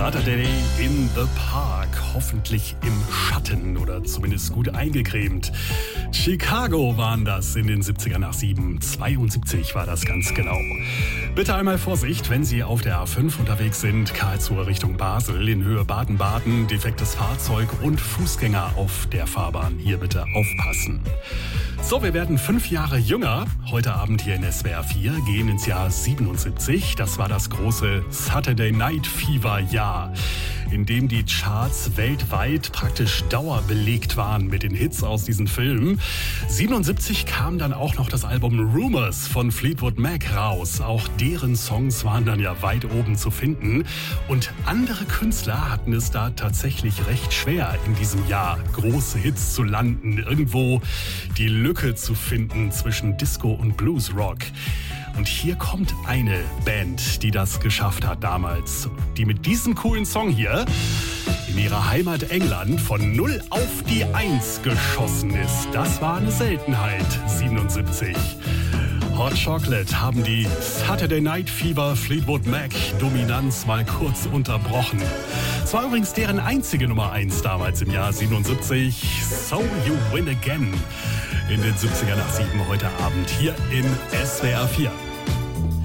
Saturday in the Park. Hoffentlich im Schatten oder zumindest gut eingecremt. Chicago waren das in den 70er nach 7. 72 war das ganz genau. Bitte einmal Vorsicht, wenn Sie auf der A5 unterwegs sind. Karlsruhe Richtung Basel, in Höhe Baden-Baden. Defektes Fahrzeug und Fußgänger auf der Fahrbahn. Hier bitte aufpassen. So, wir werden 5 Jahre jünger. Heute Abend hier in SWR 4 gehen ins Jahr 77. Das war das große Saturday Night Fever Jahr, in dem die Charts weltweit praktisch dauerbelegt waren mit den Hits aus diesen Filmen. 77 kam dann auch noch das Album Rumours von Fleetwood Mac raus. Auch deren Songs waren dann ja weit oben zu finden. Und andere Künstler hatten es da tatsächlich recht schwer, in diesem Jahr große Hits zu landen. Irgendwo die Lücke zu finden zwischen Disco und Bluesrock. Und hier kommt eine Band, die das geschafft hat damals, die mit diesem coolen Song hier in ihrer Heimat England von 0 auf die 1 geschossen ist. Das war eine Seltenheit, 77. Hot Chocolate haben die Saturday Night Fever Fleetwood Mac Dominanz mal kurz unterbrochen. Es war übrigens deren einzige Nummer 1 damals im Jahr 77. So You Win Again in den 70er nach 7 heute Abend hier in SWR 4.